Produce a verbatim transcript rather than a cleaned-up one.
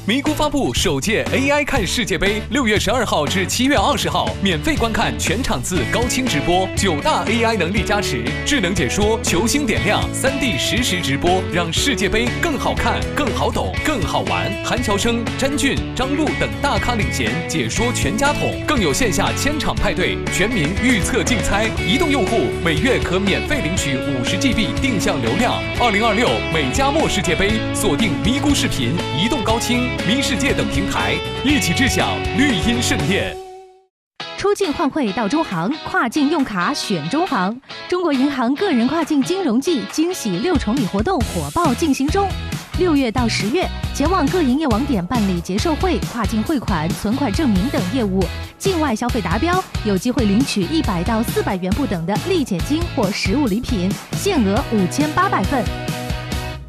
咪咕发布首届 A I 看世界杯，六月十二号至七月二十号，免费观看全场次高清直播，九大 A I 能力加持，智能解说，球星点亮，三 D 实时直播，让世界杯更好看、更好懂、更好玩。韩乔生、詹俊、张璐等大咖领衔，解说全家桶，更有线下千场派对，全民预测竞猜。移动用户每月可免费领取五十 G B 定向流量。二零二六美加墨世界杯，锁定咪咕视频、移动高清、咪世界等平台，一起知晓绿茵盛宴。 出境换汇到中行，跨境用卡选中行。中国银行个人跨境金融季惊喜六重礼活动火爆进行中。六月到十月，前往各营业网点办理结售汇、跨境汇款、存款证明等业务，境外消费达标，有机会领取一百到四百元不等的立减金或实物礼品，限额五千八百份。